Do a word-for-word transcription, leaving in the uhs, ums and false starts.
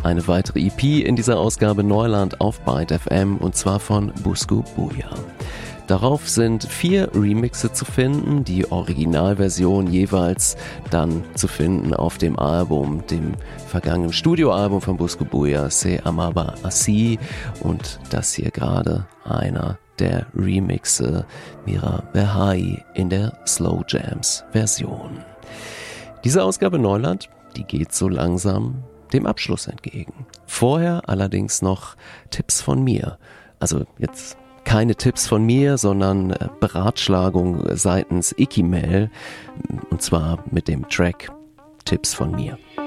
Eine weitere E P in dieser Ausgabe Neuland auf Byte F M und zwar von Busco Buja. Darauf sind vier Remixe zu finden, die Originalversion jeweils dann zu finden auf dem Album, dem vergangenen Studioalbum von Busco Buja, Se Amaba Así, und das hier gerade einer der Remixe, Mira Behai in der Slow Jams Version. Diese Ausgabe Neuland, die geht so langsam dem Abschluss entgegen. Vorher allerdings noch Tipps von mir. Also jetzt keine Tipps von mir, sondern Beratschlagung seitens Ikimel, und zwar mit dem Track Tipps von mir.